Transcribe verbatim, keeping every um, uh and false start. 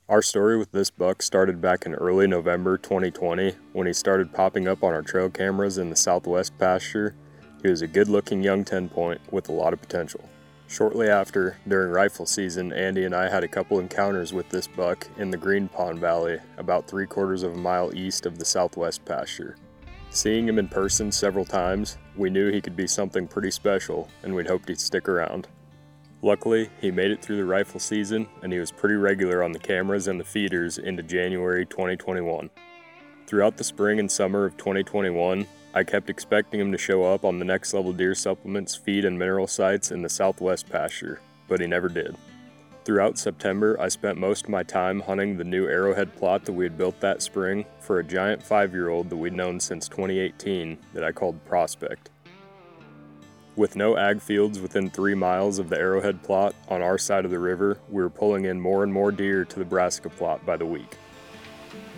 Our story with this buck started back in early November twenty twenty when he started popping up on our trail cameras in the southwest pasture. He was a good-looking young ten-point with a lot of potential. Shortly after, during rifle season, Andy and I had a couple encounters with this buck in the Green Pond Valley, about three quarters of a mile east of the southwest pasture. Seeing him in person several times, we knew he could be something pretty special, and we'd hoped he'd stick around. Luckily, he made it through the rifle season, and he was pretty regular on the cameras and the feeders into January twenty twenty-one. Throughout the spring and summer of twenty twenty-one, I kept expecting him to show up on the Next Level Deer Supplements feed and mineral sites in the southwest pasture, but he never did. Throughout September, I spent most of my time hunting the new arrowhead plot that we had built that spring for a giant five-year-old that we'd known since twenty eighteen that I called Prospect. With no ag fields within three miles of the arrowhead plot on our side of the river, we were pulling in more and more deer to the brassica plot by the week.